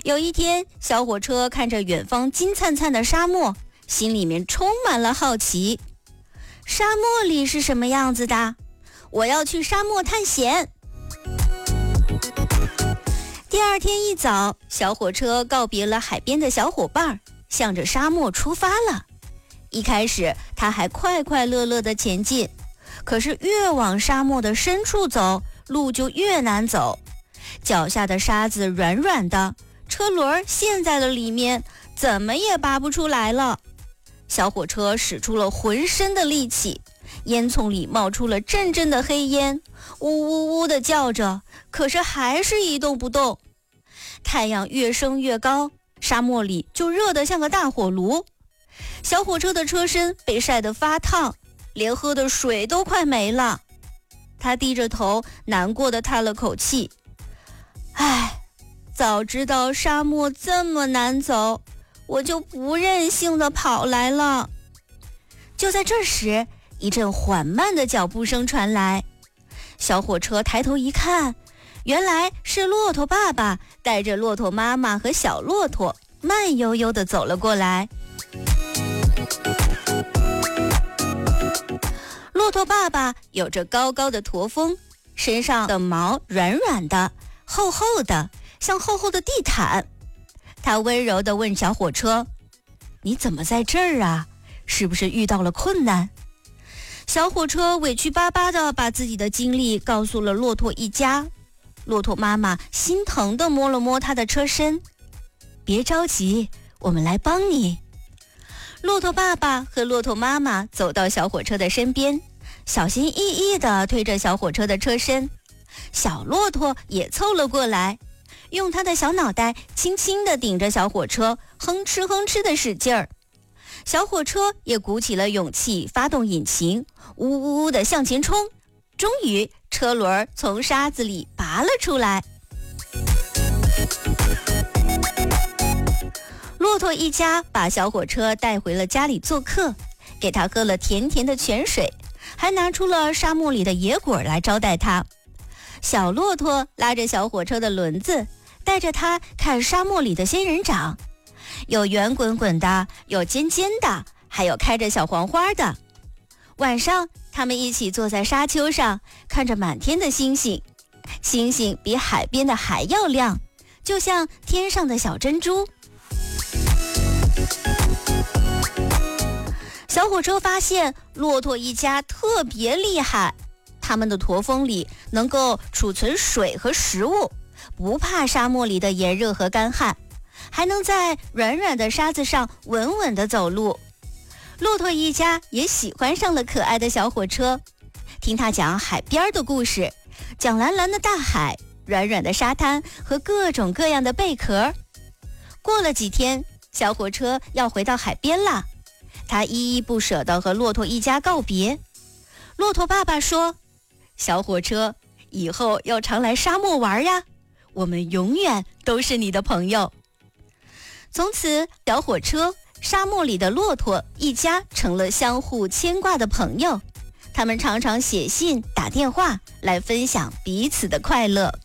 有一天，小火车看着远方金灿灿的沙漠，心里面充满了好奇。沙漠里是什么样子的？我要去沙漠探险。第二天一早，小火车告别了海边的小伙伴，向着沙漠出发了。一开始，他还快快乐乐地前进，可是越往沙漠的深处走，路就越难走。脚下的沙子软软的，车轮陷在了里面，怎么也拔不出来了。小火车使出了浑身的力气，烟囱里冒出了阵阵的黑烟，呜呜呜地叫着，可是还是一动不动。太阳越升越高，沙漠里就热得像个大火炉。小火车的车身被晒得发烫，连喝的水都快没了。他低着头，难过地叹了口气。唉，早知道沙漠这么难走，我就不任性地跑来了。就在这时，一阵缓慢的脚步声传来。小火车抬头一看，原来是骆驼爸爸带着骆驼妈妈和小骆驼慢悠悠地走了过来。骆驼爸爸有着高高的驼峰，身上的毛软软的，厚厚的，像厚厚的地毯。他温柔地问小火车：“你怎么在这儿啊？是不是遇到了困难？”小火车委屈巴巴地把自己的经历告诉了骆驼一家。骆驼妈妈心疼地摸了摸他的车身：“别着急，我们来帮你。”骆驼爸爸和骆驼妈妈走到小火车的身边，小心翼翼地推着小火车的车身。小骆驼也凑了过来，用他的小脑袋轻轻地顶着小火车，哼哧哼哧地使劲儿。小火车也鼓起了勇气，发动引擎，呜呜呜地向前冲。终于，车轮从沙子里拔了出来。骆驼一家把小火车带回了家里做客，给他喝了甜甜的泉水，还拿出了沙漠里的野果来招待他。小骆驼拉着小火车的轮子，带着他看沙漠里的仙人掌，有圆滚滚的，有尖尖的，还有开着小黄花的。晚上，他们一起坐在沙丘上，看着满天的星星，星星比海边的还要亮，就像天上的小珍珠。小火车发现骆驼一家特别厉害，他们的驼峰里能够储存水和食物，不怕沙漠里的炎热和干旱，还能在软软的沙子上稳稳地走路。骆驼一家也喜欢上了可爱的小火车，听他讲海边的故事，讲蓝蓝的大海、软软的沙滩和各种各样的贝壳。过了几天，小火车要回到海边了，他依依不舍地和骆驼一家告别。骆驼爸爸说：“小火车，以后要常来沙漠玩呀，我们永远都是你的朋友。”从此，小火车、沙漠里的骆驼一家成了相互牵挂的朋友，他们常常写信、打电话来分享彼此的快乐。